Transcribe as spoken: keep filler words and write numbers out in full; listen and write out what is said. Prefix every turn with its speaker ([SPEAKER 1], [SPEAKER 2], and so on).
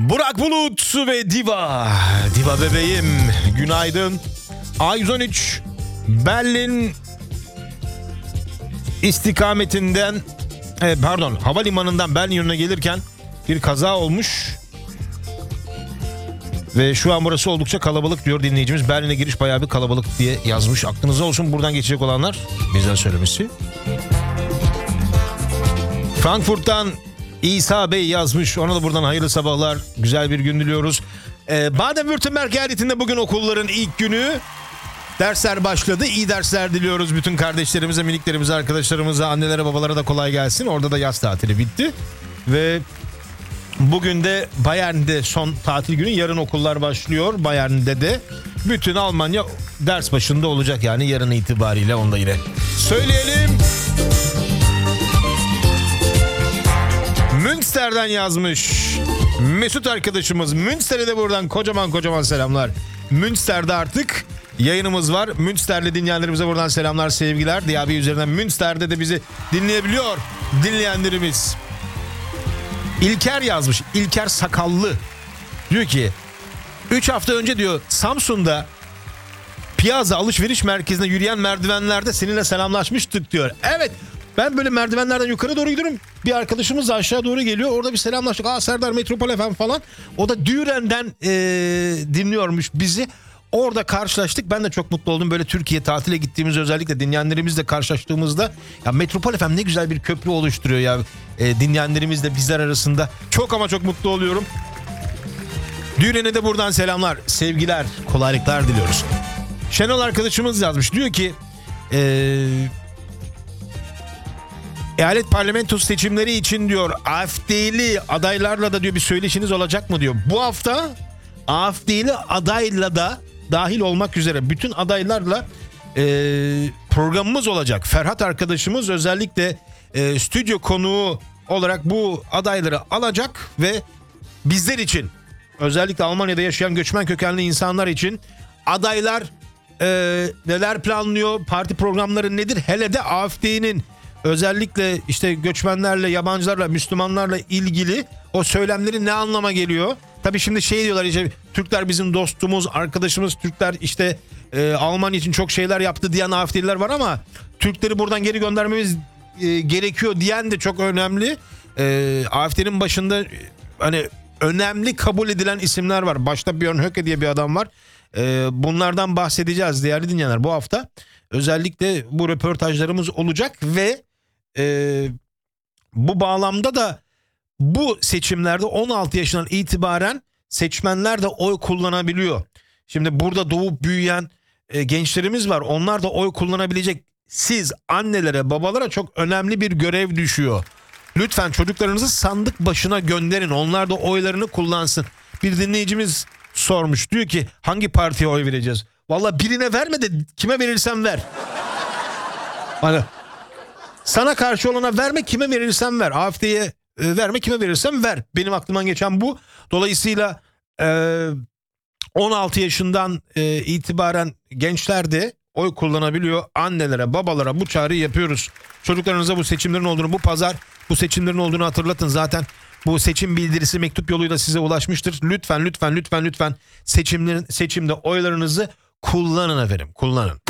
[SPEAKER 1] Burak Bulut ve Diva. Diva bebeğim. Günaydın. A yüz on üç Berlin istikametinden e, pardon havalimanından Berlin yönüne gelirken bir kaza olmuş. Ve şu an burası oldukça kalabalık diyor dinleyicimiz. Berlin'e giriş bayağı bir kalabalık diye yazmış. Aklınızda olsun buradan geçecek olanlar, bizden söylemesi. Frankfurt'tan İsa Bey yazmış. Ona da buradan hayırlı sabahlar. Güzel bir gün diliyoruz. Ee, Baden-Württemberg eyaletinde bugün okulların ilk günü. Dersler başladı. İyi dersler diliyoruz bütün kardeşlerimize, miniklerimize, arkadaşlarımıza, annelere, babalara da kolay gelsin. Orada da yaz tatili bitti. Ve bugün de Bayern'de son tatil günü. Yarın okullar başlıyor. Bayern'de de bütün Almanya ders başında olacak. Yani yarın itibariyle onu da yine söyleyelim. Münster'den yazmış Mesut arkadaşımız. Münster'e de buradan kocaman kocaman selamlar. Münster'de artık yayınımız var. Münster'le dinleyenlerimize buradan selamlar, sevgiler. D A B üzerinden Münster'de de bizi dinleyebiliyor dinleyenlerimiz. İlker yazmış. İlker Sakallı. Diyor ki üç hafta önce diyor Samsun'da Piazza alışveriş merkezine yürüyen merdivenlerde seninle selamlaşmıştık diyor. Evet, ben böyle merdivenlerden yukarı doğru gidiyorum. Bir arkadaşımız da aşağı doğru geliyor. Orada bir selamlaştık. Aa Serdar Metropol F M falan. O da Düren'den ee, dinliyormuş bizi. Orada karşılaştık. Ben de çok mutlu oldum. Böyle Türkiye tatile gittiğimiz, özellikle dinleyenlerimizle karşılaştığımızda ya Metropol F M ne güzel bir köprü oluşturuyor ya. E, dinleyenlerimizle bizler arasında. Çok ama çok mutlu oluyorum. Düren'e de buradan selamlar, sevgiler, kolaylıklar diliyoruz. Şenol arkadaşımız yazmış. Diyor ki eee eyalet parlamentosu seçimleri için diyor A F D'li adaylarla da diyor bir söyleşiniz olacak mı diyor. Bu hafta A F D'li adayla da dahil olmak üzere bütün adaylarla e, programımız olacak. Ferhat arkadaşımız özellikle e, stüdyo konuğu olarak bu adayları alacak ve bizler için, özellikle Almanya'da yaşayan göçmen kökenli insanlar için adaylar e, neler planlıyor, parti programları nedir, hele de A F D'nin özellikle işte göçmenlerle, yabancılarla, Müslümanlarla ilgili o söylemleri ne anlama geliyor? Tabii şimdi şey diyorlar işte Türkler bizim dostumuz, arkadaşımız, Türkler işte e, Almanya için çok şeyler yaptı diyen A F D'liler var ama Türkleri buradan geri göndermemiz e, gerekiyor diyen de çok önemli. E, A F D'nin başında e, hani önemli kabul edilen isimler var. Başta Björn Höcke diye bir adam var. E, bunlardan bahsedeceğiz değerli dinleyenler bu hafta. Özellikle bu röportajlarımız olacak ve Ee, bu bağlamda da bu seçimlerde on altı yaşından itibaren seçmenler de oy kullanabiliyor. Şimdi burada doğup büyüyen e, gençlerimiz var. Onlar da oy kullanabilecek. Siz annelere, babalara çok önemli bir görev düşüyor. Lütfen çocuklarınızı sandık başına gönderin. Onlar da oylarını kullansın. Bir dinleyicimiz sormuş. Diyor ki hangi partiye oy vereceğiz? Vallahi birine verme de kime verirsen ver. Hani sana karşı olana verme, kime verirsen ver. A F D'ye e, verme, kime verirsen ver. Benim aklımdan geçen bu. Dolayısıyla e, on altı yaşından e, itibaren gençler de oy kullanabiliyor. Annelere, babalara bu çağrıyı yapıyoruz. Çocuklarınıza bu seçimlerin olduğunu, bu pazar bu seçimlerin olduğunu hatırlatın. Zaten bu seçim bildirisi mektup yoluyla size ulaşmıştır. Lütfen, lütfen, lütfen, lütfen seçimlerin, seçimde oylarınızı kullanın efendim, kullanın.